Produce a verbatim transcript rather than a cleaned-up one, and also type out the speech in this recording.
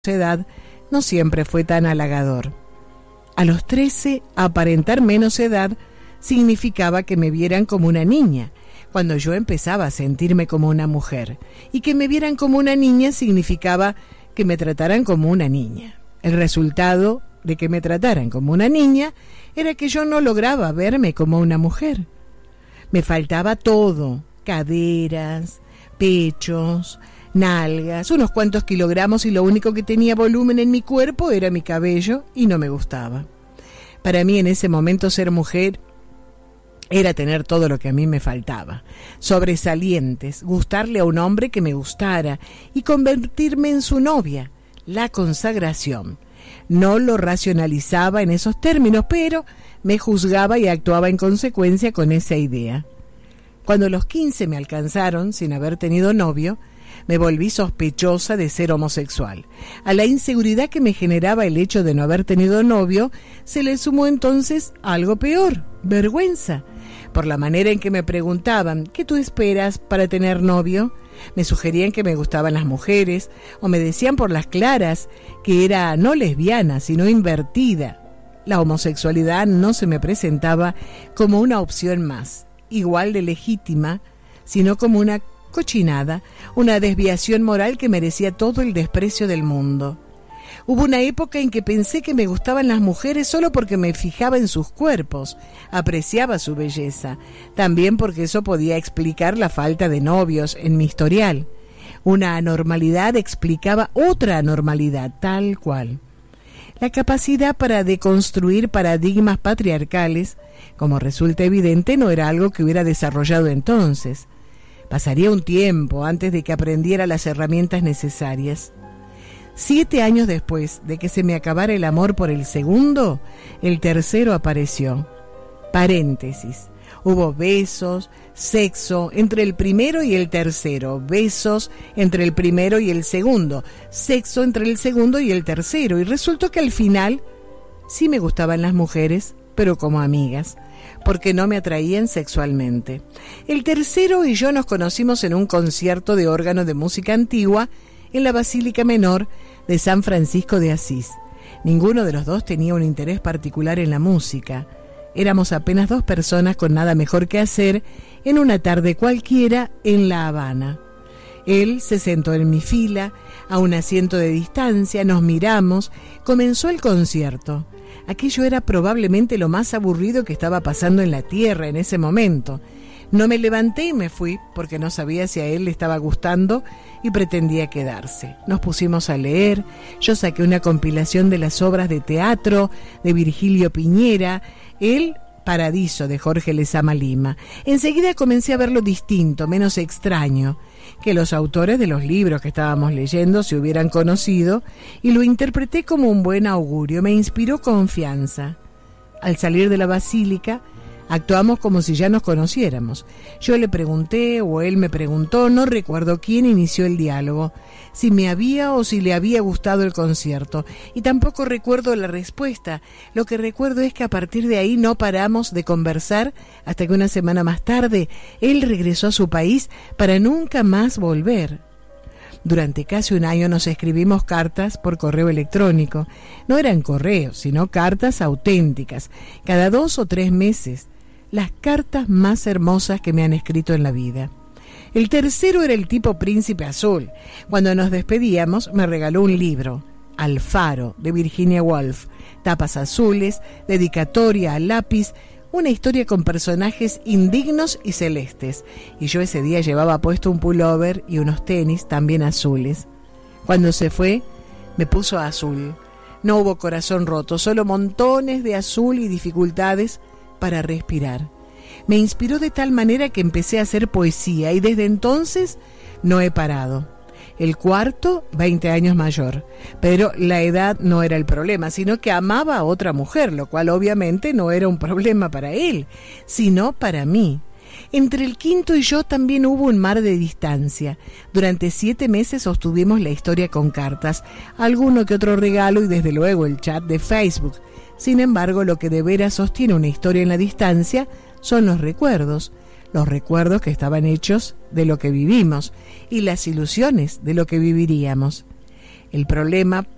edad no siempre fue tan halagador. A los trece, aparentar menos edad significaba que me vieran como una niña, cuando yo empezaba a sentirme como una mujer, y que me vieran como una niña significaba que me trataran como una niña. El resultado de que me trataran como una niña era que yo no lograba verme como una mujer. Me faltaba todo: caderas, pechos, nalgas, unos cuantos kilogramos, y lo único que tenía volumen en mi cuerpo era mi cabello, y no me gustaba. Para mí en ese momento ser mujer era tener todo lo que a mí me faltaba: sobresalientes, gustarle a un hombre que me gustara y convertirme en su novia, la consagración. No lo racionalizaba en esos términos, pero me juzgaba y actuaba en consecuencia con esa idea. Cuando los quince me alcanzaron sin haber tenido novio, me volví sospechosa de ser homosexual. A la inseguridad que me generaba el hecho de no haber tenido novio, se le sumó entonces algo peor: vergüenza. Por la manera en que me preguntaban: ¿qué tú esperas para tener novio? Me sugerían que me gustaban las mujeres, o me decían por las claras que era no lesbiana, sino invertida. La homosexualidad no se me presentaba como una opción más, igual de legítima, sino como una cochinada, una desviación moral que merecía todo el desprecio del mundo. Hubo una época en que pensé que me gustaban las mujeres solo porque me fijaba en sus cuerpos, apreciaba su belleza, también porque eso podía explicar la falta de novios en mi historial. Una anormalidad explicaba otra anormalidad, tal cual. La capacidad para deconstruir paradigmas patriarcales, como resulta evidente, no era algo que hubiera desarrollado entonces. Pasaría un tiempo antes de que aprendiera las herramientas necesarias. Siete años después de que se me acabara el amor por el segundo, el tercero apareció. Paréntesis. Hubo besos, sexo entre el primero y el tercero, besos entre el primero y el segundo, sexo entre el segundo y el tercero, y resultó que al final sí me gustaban las mujeres, pero como amigas, porque no me atraían sexualmente. El tercero y yo nos conocimos en un concierto de órgano de música antigua en la Basílica Menor de San Francisco de Asís. Ninguno de los dos tenía un interés particular en la música. Éramos apenas dos personas con nada mejor que hacer en una tarde cualquiera en La Habana. Él se sentó en mi fila, a un asiento de distancia, nos miramos, comenzó el concierto. Aquello era probablemente lo más aburrido que estaba pasando en la tierra en ese momento. No me levanté y me fui porque no sabía si a él le estaba gustando y pretendía quedarse. Nos pusimos a leer, yo saqué una compilación de las obras de teatro de Virgilio Piñera, él Paradiso de Jorge Lezama Lima. Enseguida comencé a verlo distinto, menos extraño, que los autores de los libros que estábamos leyendo se hubieran conocido, y lo interpreté como un buen augurio, me inspiró confianza. Al salir de la basílica, actuamos como si ya nos conociéramos. Yo le pregunté o él me preguntó, no recuerdo quién inició el diálogo, si me había o si le había gustado el concierto, y tampoco recuerdo la respuesta. Lo que recuerdo es que a partir de ahí no paramos de conversar hasta que una semana más tarde él regresó a su país para nunca más volver. Durante casi un año nos escribimos cartas por correo electrónico. No eran correos, sino cartas auténticas, cada dos o tres meses. Las cartas más hermosas que me han escrito en la vida. El tercero era el tipo príncipe azul. Cuando nos despedíamos me regaló un libro, Alfaro, de Virginia Woolf, tapas azules, dedicatoria al lápiz, una historia con personajes indignos y celestes, y yo ese día llevaba puesto un pullover y unos tenis también azules. Cuando se fue, me puso azul. No hubo corazón roto, solo montones de azul y dificultades para respirar. Me inspiró de tal manera que empecé a hacer poesía y desde entonces no he parado. El cuarto, veinte años mayor, pero la edad no era el problema, sino que amaba a otra mujer, lo cual obviamente no era un problema para él, sino para mí. Entre el quinto y yo también hubo un mar de distancia. Durante siete meses sostuvimos la historia con cartas, alguno que otro regalo y desde luego el chat de Facebook. Sin embargo, lo que de veras sostiene una historia en la distancia son los recuerdos, los recuerdos que estaban hechos de lo que vivimos y las ilusiones de lo que viviríamos. El problema